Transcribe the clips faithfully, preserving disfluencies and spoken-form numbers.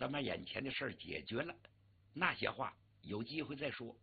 咱们眼前的事儿解决了，那些话有机会再说。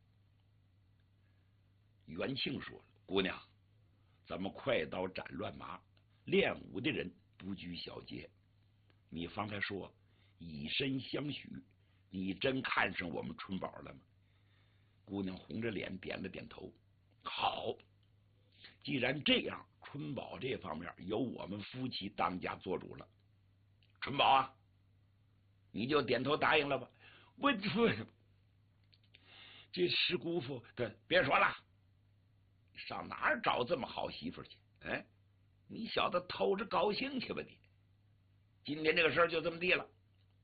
元庆说了：“姑娘，咱们快刀斩乱麻，练武的人不拘小节。你方才说以身相许，你真看上我们春宝了吗？”姑娘红着脸点了点头。好，既然这样，春宝这方面由我们夫妻当家做主了。春宝啊，你就点头答应了吧。我我这石姑父，对，别说了，上哪儿找这么好媳妇去？哎，你小子偷着高兴去吧你！今天这个事儿就这么地了。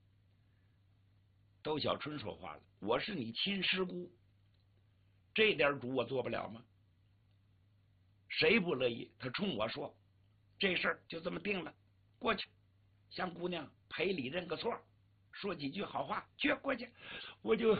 窦小春说话了：“我是你亲师姑，这点主我做不了吗？谁不乐意？”他冲我说：“这事儿就这么定了，过去向姑娘赔礼认个错，说几句好话，去过去。”我就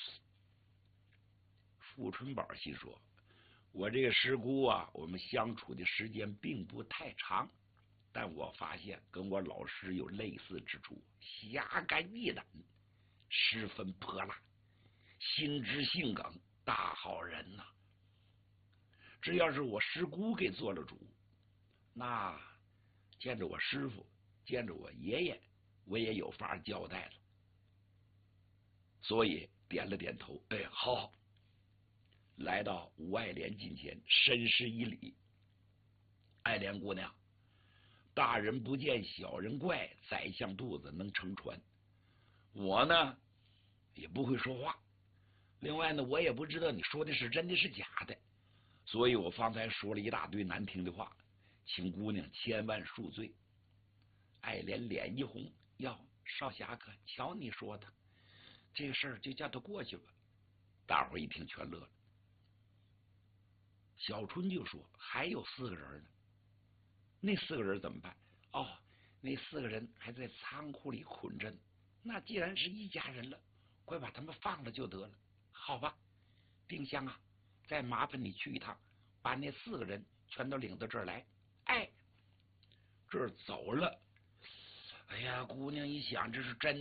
傅春宝心说：“我这个师姑啊，我们相处的时间并不太长，但我发现跟我老师有类似之处，侠肝义胆，十分泼辣，心直性梗，大好人呐、啊！只要是我师姑给做了主，那见着我师傅，见着我爷爷，我也有法交代了。”所以点了点头，哎，好。来到吴爱莲近前，深施一礼：“爱莲姑娘，大人不见小人怪，宰相肚子能撑船。我呢也不会说话，另外呢，我也不知道你说的是真的是假的，所以我方才说了一大堆难听的话，请姑娘千万恕罪。”爱莲脸一红：“哟，少侠客，瞧你说的，这个事儿就叫他过去吧。”大伙一听全乐了。小春就说：“还有四个人呢，那四个人怎么办？”哦，那四个人还在仓库里捆着呢。那既然是一家人了，快把他们放了就得了。好吧，丁香啊，再麻烦你去一趟，把那四个人全都领到这儿来。哎，这儿走了。哎呀，姑娘一想，这是真